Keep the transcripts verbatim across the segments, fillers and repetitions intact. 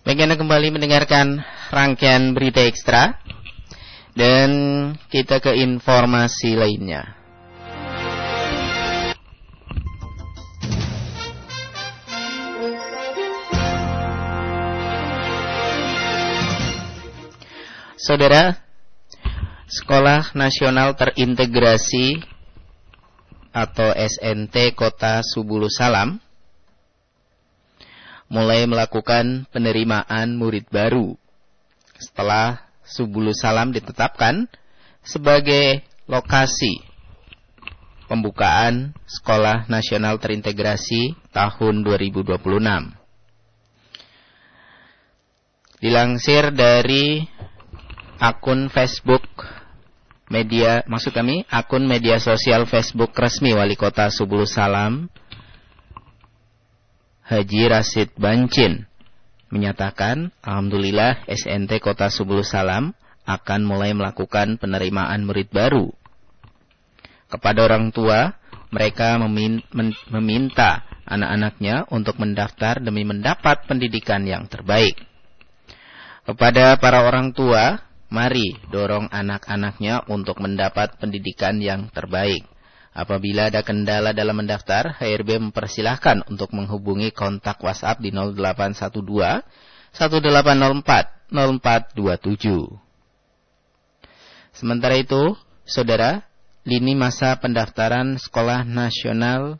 Baik, Anda kembali mendengarkan rangkaian berita ekstra dan kita ke informasi lainnya. Saudara, Sekolah Nasional Terintegrasi atau S N T Kota Subulu Salam mulai melakukan penerimaan murid baru setelah Subulu Salam ditetapkan sebagai lokasi pembukaan Sekolah Nasional Terintegrasi tahun dua ribu dua puluh enam. Dilansir dari akun Facebook media, maksud kami akun media sosial Facebook resmi Wali Kota Subulu Salam, Haji Rasid Bancin, menyatakan alhamdulillah S N T Kota Subulu Salam akan mulai melakukan penerimaan murid baru. Kepada orang tua, mereka memin- men- meminta anak-anaknya untuk mendaftar demi mendapat pendidikan yang terbaik. Kepada para orang tua, mari dorong anak-anaknya untuk mendapat pendidikan yang terbaik. Apabila ada kendala dalam mendaftar, H R B mempersilahkan untuk menghubungi kontak WhatsApp di nol delapan satu dua, satu delapan nol empat, nol empat dua tujuh. Sementara itu, saudara, lini masa pendaftaran Sekolah Nasional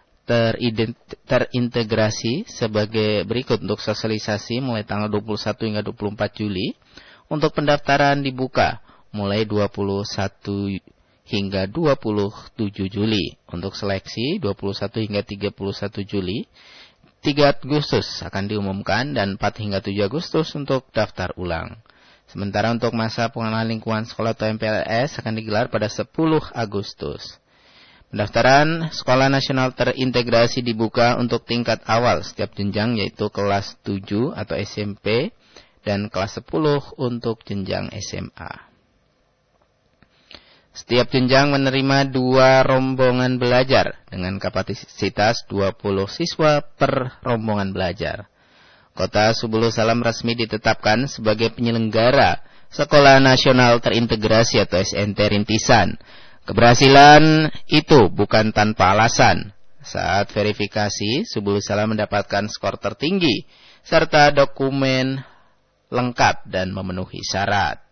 Terintegrasi sebagai berikut untuk sosialisasi mulai tanggal dua puluh satu hingga dua puluh empat Juli. Untuk pendaftaran dibuka mulai dua puluh satu hingga dua puluh tujuh Juli. Untuk seleksi dua puluh satu hingga tiga puluh satu Juli. tiga Agustus akan diumumkan dan empat hingga tujuh Agustus untuk daftar ulang. Sementara untuk masa pengenalan lingkungan sekolah atau M P L S akan digelar pada sepuluh Agustus. Pendaftaran Sekolah Nasional Terintegrasi dibuka untuk tingkat awal setiap jenjang, yaitu kelas tujuh atau S M P dan kelas sepuluh untuk jenjang S M A. Setiap jenjang menerima dua rombongan belajar dengan kapasitas dua puluh siswa per rombongan belajar. Kota Subulu Salam resmi ditetapkan sebagai penyelenggara Sekolah Nasional Terintegrasi atau S N T Rintisan. Keberhasilan itu bukan tanpa alasan. Saat verifikasi, Subulu Salam mendapatkan skor tertinggi serta dokumen lengkap dan memenuhi syarat.